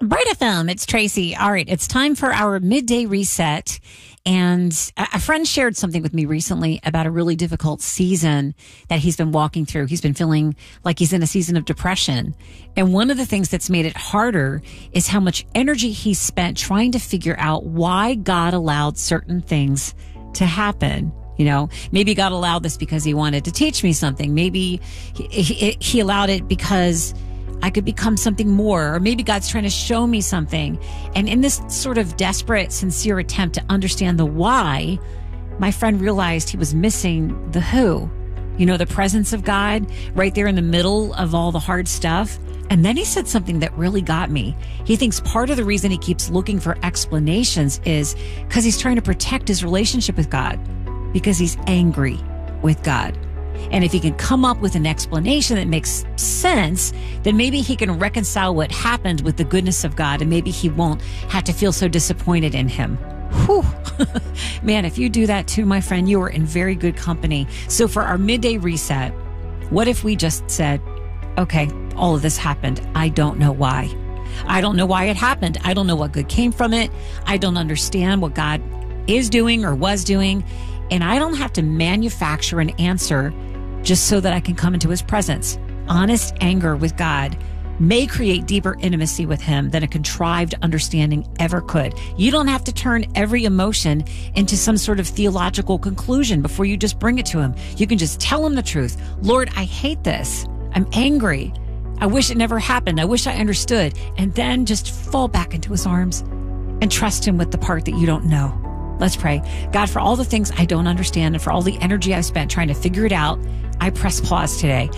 Bright FM, it's Tracy. All right, it's time for our midday reset. And a friend shared something with me recently about a really difficult season that he's been walking through. He's been feeling like he's in a season of depression. And one of the things that's made it harder is how much energy he spent trying to figure out why God allowed certain things to happen. You know, maybe God allowed this because he wanted to teach me something. Maybe he allowed it because I could become something more, or maybe God's trying to show me something. And in this sort of desperate, sincere attempt to understand the why, my friend realized he was missing the who, you know, the presence of God right there in the middle of all the hard stuff. And then he said something that really got me. He thinks part of the reason he keeps looking for explanations is because he's trying to protect his relationship with God, because he's angry with God. And if he can come up with an explanation that makes sense, then maybe he can reconcile what happened with the goodness of God, and maybe he won't have to feel so disappointed in him. Whew. Man, if you do that too, my friend, you are in very good company. So for our midday reset, what if we just said, okay, all of this happened. I don't know why. I don't know why it happened. I don't know what good came from it. I don't understand what God is doing or was doing. And I don't have to manufacture an answer just so that I can come into his presence. Honest anger with God may create deeper intimacy with him than a contrived understanding ever could. You don't have to turn every emotion into some sort of theological conclusion before you just bring it to him. You can just tell him the truth. Lord, I hate this. I'm angry. I wish it never happened. I wish I understood. And then just fall back into his arms and trust him with the part that you don't know. Let's pray. God, for all the things I don't understand and for all the energy I've spent trying to figure it out, I press pause today.